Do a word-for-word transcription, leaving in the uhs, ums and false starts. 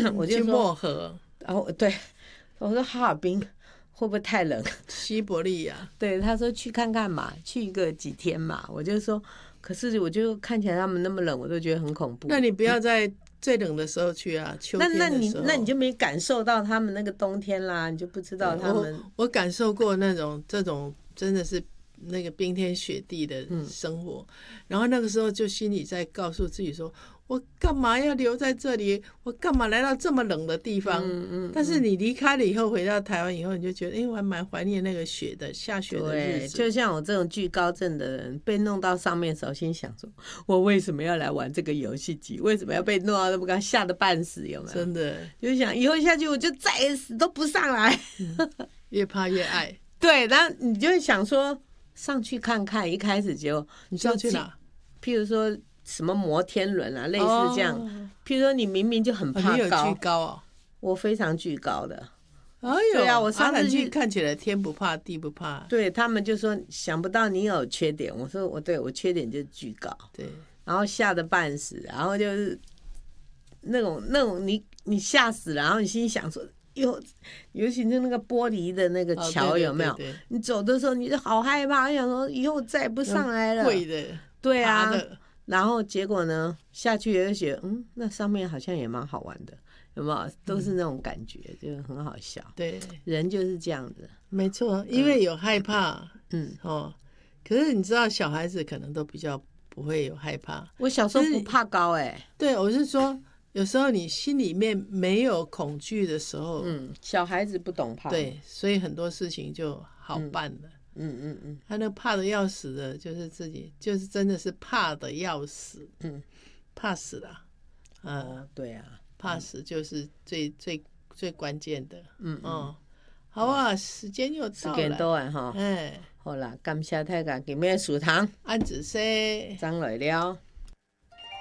我就说去漠河， 然后对我说哈尔滨会不会太冷？ 西伯利亚， 对，他说去看看嘛，去个几天嘛。我就说，可是我就看起来他们那么冷，我都觉得很恐怖。 那你不要在最冷的时候去啊，秋那那天的时候。 你那你就没感受到他们那个冬天啦，你就不知道他们。 我我感受过那种这种真的是那个冰天雪地的生活，嗯、然后那个时候就心里在告诉自己说，我干嘛要留在这里？我干嘛来到这么冷的地方？嗯嗯嗯、但是你离开了以后，回到台湾以后，你就觉得，哎、欸，我还蛮怀念那个雪的下雪的日子。 对，就像我这种惧高症的人，被弄到上面的时候，心想说，我为什么要来玩这个游戏机？为什么要被弄到那么高，吓得半死？有没有？ 真的， 就想以后下去我就再也死都不上来。 嗯、越怕越爱。 对，然后你就想说上去看看，一开始就你上去哪？ 譬如说。什么摩天轮啊，类似这样。哦、譬如说，你明明就很怕高， 哦、你有惧高哦， 我非常惧高的。 哎呦， 对啊，我上次去看起来天不怕地不怕。 对他们就说想不到你有缺点，我说我对我缺点就是惧高。 对， 然后吓得半死，然后就是那种那种你你吓死了，然后你心里想说。尤尤其是那个玻璃的那个桥有没有？ 哦、对对对对， 你走的时候你就好害怕，想说以后再也不上来了。 贵的， 对啊。然后结果呢，下去也就觉得，嗯，那上面好像也蛮好玩的，有没有？都是那种感觉，嗯、就很好笑。 对， 人就是这样子。 没错，因为有害怕，嗯哦。可是你知道，小孩子可能都比较不会有害怕。 我小时候不怕高哎、欸。 对，我是说。有时候你心里面没有恐惧的时候， 嗯，小孩子不懂怕， 对，所以很多事情就好办了。 嗯嗯嗯， 他那怕的要死的，就是自己，就是真的是怕的要死，嗯，怕死了， 啊、哦，对啊， 怕死就是最、嗯、最最关键的，嗯嗯、哦，好啊，时间又到了， 时間到啊哈，哎，好啦，感謝大家今日收聽， 安子生， 張來了。